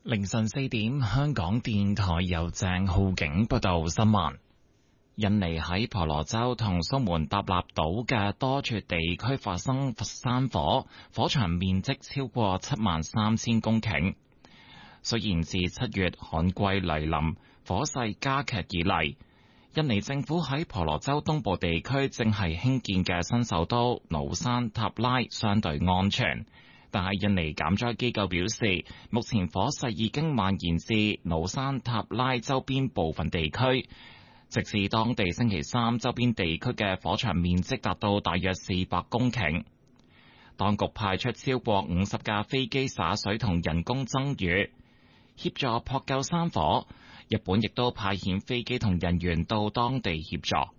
凌晨4點，香港電台由鄭浩景報道新聞。印尼喺婆羅洲同蘇門答臘島嘅多處地區發生山火，火場面積超過73,000公頃。雖然自7月旱季嚟臨，火勢加劇以嚟，印尼政府喺婆羅洲東部地區正係興建嘅新首都努山塔拉相對安全。但係印尼減災機構表示，目前火勢已經蔓延至努山塔拉周邊部分地區，直至當地星期三，周邊地區嘅火場面積達到大約400公頃。當局派出超過50架飛機灑水同人工增雨，協助撲救山火。日本亦都派遣飛機同人員到當地協助。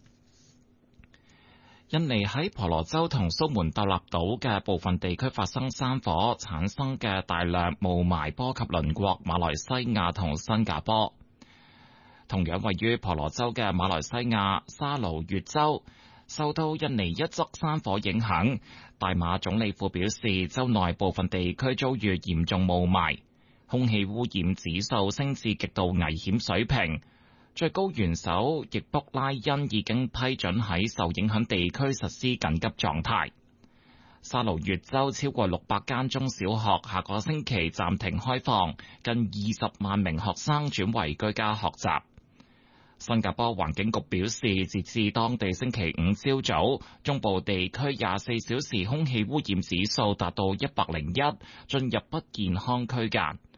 印尼喺婆羅洲同蘇門答臘島嘅部分地區發生山火，產生嘅大量霧霾波及鄰國馬來西亞同新加坡。同樣位於婆羅洲嘅馬來西亞沙勞越州受到印尼一則山火影響，大馬總理府表示，州內部分地區遭遇嚴重霧霾，空氣污染指數升至極度危險水平。最高元首易卜拉欣已經批准喺受影響地區實施緊急狀態。沙勞越州超過600間中小學下個星期暫停開放，近20萬名學生轉為居家學習。新加坡環境局表示，截至當地星期五朝早，中部地區24小時空氣污染指數達到101，進入不健康區間。